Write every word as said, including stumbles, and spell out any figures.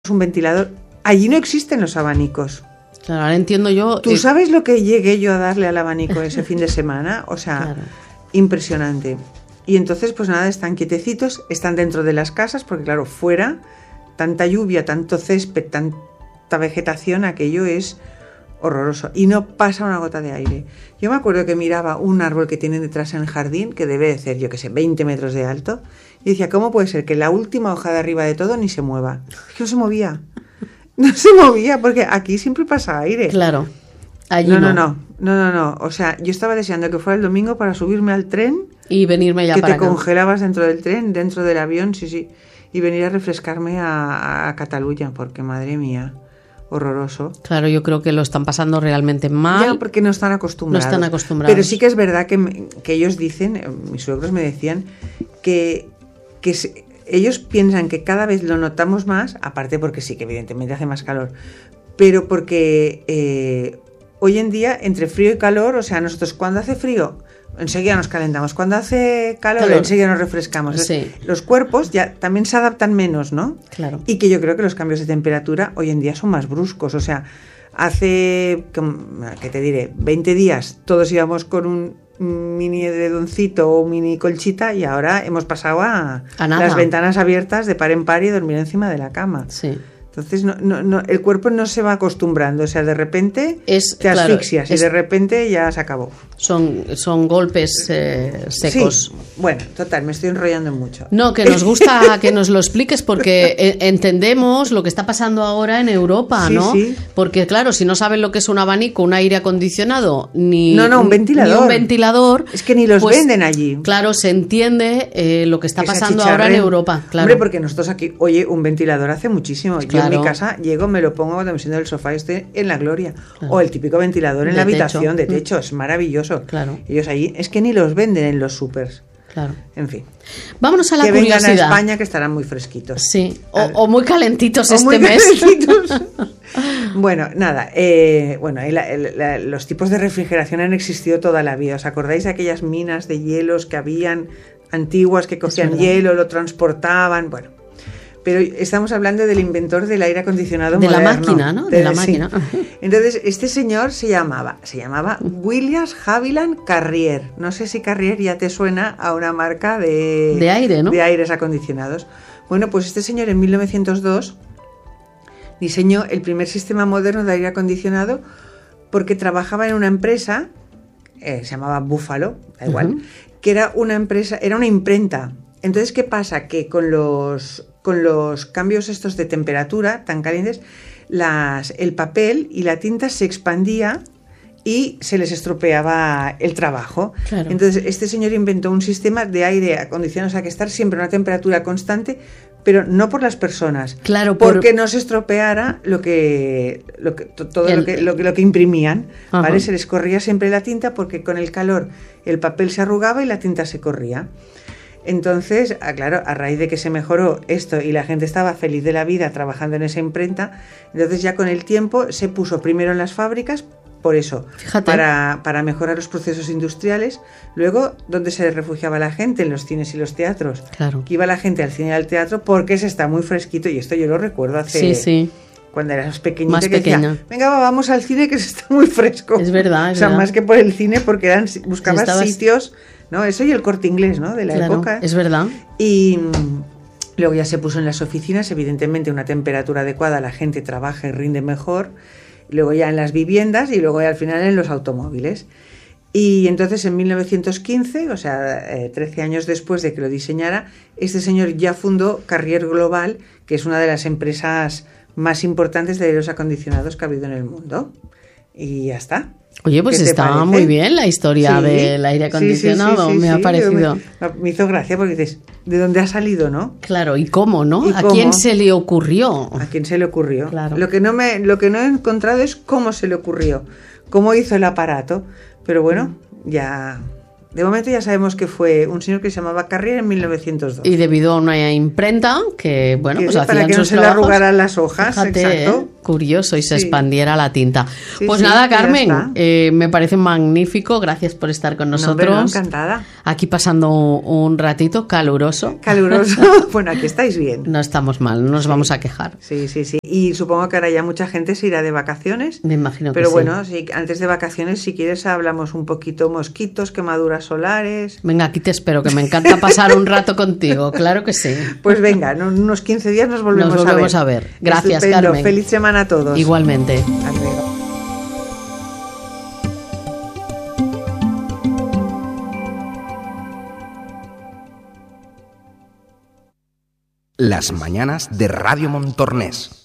un ventilador. Allí no existen los abanicos. Claro, ahora entiendo yo... ¿Tú eh... sabes lo que llegué yo a darle al abanico ese fin de semana? O sea, claro. Impresionante. Y entonces, pues nada, están quietecitos, están dentro de las casas, porque claro, fuera, tanta lluvia, tanto césped, tanta vegetación, aquello es horroroso. Y no pasa una gota de aire. Yo me acuerdo que miraba un árbol que tienen detrás en el jardín, que debe de ser, yo qué sé, veinte metros de alto, y decía, ¿cómo puede ser que la última hoja de arriba de todo ni se mueva? Es que no se movía. No se movía, porque aquí siempre pasa aire. Claro. Allí no, no. no, no, no, no, no. O sea, yo estaba deseando que fuera el domingo para subirme al tren y venirme ya que para te acá. Congelabas dentro del tren, dentro del avión, sí, sí, y venir a refrescarme a, a Cataluña, porque madre mía, horroroso. Claro, yo creo que lo están pasando realmente mal. Ya, porque no están acostumbrados. No están acostumbrados. Pero sí que es verdad que, que ellos dicen, mis suegros me decían, que, que se, ellos piensan que cada vez lo notamos más, aparte porque sí, que evidentemente hace más calor, pero porque eh, hoy en día, entre frío y calor, o sea, nosotros cuando hace frío, enseguida nos calentamos, cuando hace calor, calor. enseguida nos refrescamos. Sí. Los cuerpos ya también se adaptan menos, ¿no? Claro. Y que yo creo que los cambios de temperatura hoy en día son más bruscos, o sea, hace, ¿qué te diré?, veinte días todos íbamos con un mini edredoncito o mini colchita y ahora hemos pasado a, a nada. Las ventanas abiertas de par en par y dormir encima de la cama. Sí. Entonces no, no, no, el cuerpo no se va acostumbrando, o sea, de repente es, te asfixias claro, y es, de repente ya se acabó. Son, son golpes eh, secos. Sí. Bueno, total, me estoy enrollando mucho. No, que nos gusta que nos lo expliques porque entendemos lo que está pasando ahora en Europa, sí, ¿no? Sí. Porque claro, si no saben lo que es un abanico, un aire acondicionado, ni, no, no, un ventilador. ni un ventilador, es que ni los pues, venden allí. Claro, se entiende eh, lo que está que pasando ahora en Europa. Claro. Hombre, porque nosotros aquí, oye, un ventilador hace muchísimo. Claro. Yo en mi casa llego, me lo pongo cuando me siento en el sofá y estoy en la gloria. Claro. O el típico ventilador en de la techo. habitación de techo, es maravilloso. Claro. Ellos allí, es que ni los venden en los supers. Claro. En fin. Vámonos a la que curiosidad. Que vengan a España, que estarán muy fresquitos. Sí, o, o muy calentitos o este muy mes. Calentitos. Bueno, nada, eh, bueno, el, el, el, los tipos de refrigeración han existido toda la vida. ¿Os acordáis de aquellas minas de hielos que habían antiguas que cogían hielo, lo transportaban? Bueno, pero estamos hablando del inventor del aire acondicionado de moderno. La máquina, ¿no? De, de la sí. máquina. Entonces, este señor se llamaba, se llamaba William Haviland Carrier. No sé si Carrier ya te suena a una marca de, de aire, ¿no? De aires acondicionados. Bueno, pues este señor en mil novecientos dos diseñó el primer sistema moderno de aire acondicionado porque trabajaba en una empresa, eh, se llamaba Buffalo, da igual, uh-huh. que era una empresa, era una imprenta. Entonces, ¿qué pasa? Que con los, con los cambios estos de temperatura tan calientes, las, el papel y la tinta se expandía y se les estropeaba el trabajo. Claro. Entonces, este señor inventó un sistema de aire acondicionado, o sea, que estar siempre a una temperatura constante, pero no por las personas, claro, por... porque no se estropeara lo que, lo que todo el... lo, que, lo, que, lo que imprimían, uh-huh. ¿vale? Se les corría siempre la tinta porque con el calor el papel se arrugaba y la tinta se corría. Entonces, claro, a raíz de que se mejoró esto y la gente estaba feliz de la vida trabajando en esa imprenta, entonces ya con el tiempo se puso primero en las fábricas, por eso, para, para mejorar los procesos industriales. Luego, ¿dónde se refugiaba la gente? En los cines y los teatros. Claro. Que iba la gente al cine y al teatro porque se está muy fresquito, y esto yo lo recuerdo hace... Sí, sí. Cuando eras pequeñita, más que pequeña. Decía, venga, va, vamos al cine que se está muy fresco. Es verdad, es O sea, verdad. más que por el cine, porque eran buscabas Estabas... sitios, ¿no? Eso y el Corte Inglés, ¿no? De la claro, época. Es verdad. Y luego ya se puso en las oficinas, evidentemente una temperatura adecuada, la gente trabaja y rinde mejor. Luego ya en las viviendas y luego ya al final en los automóviles. Y entonces en mil novecientos quince, o sea, eh, trece años después de que lo diseñara, este señor ya fundó Carrier Global, que es una de las empresas más importantes de aires acondicionados que ha habido en el mundo. Y ya está. Oye, pues está parece? muy bien la historia sí, del aire acondicionado, sí, sí, sí, me sí, ha parecido. Me, me hizo gracia porque dices, ¿de dónde ha salido, no? Claro, ¿y cómo, no? ¿Y ¿A cómo? quién se le ocurrió? ¿A quién se le ocurrió? Claro. Lo que no me, lo que no he encontrado es cómo se le ocurrió, cómo hizo el aparato, pero bueno, ya... De momento ya sabemos que fue un señor que se llamaba Carrier en mil novecientos dos. Y debido a una imprenta que, bueno, que pues para hacían que no sus se trabajos, le arrugaran las hojas, fíjate, exacto. ¿eh? Curioso, y se sí. expandiera la tinta. Sí, pues sí, nada, Carmen, ya eh, me parece magnífico, gracias por estar con nosotros. No, hombre, no, encantada. aquí pasando un ratito caluroso. Caluroso. Bueno, aquí estáis bien. No estamos mal, no nos sí. vamos a quejar. Sí, sí, sí. Y supongo que ahora ya mucha gente se irá de vacaciones. Me imagino que Pero sí. bueno, si, antes de vacaciones, si quieres, hablamos un poquito mosquitos, quemaduras solares. Venga, aquí te espero, que me encanta pasar un rato contigo, claro que sí. Pues venga, en unos quince días nos volvemos, nos volvemos a, ver. a ver. Gracias, Estupendo. Carmen. Feliz semana a todos. Igualmente. Adiós. Las mañanas de Radio Montornés.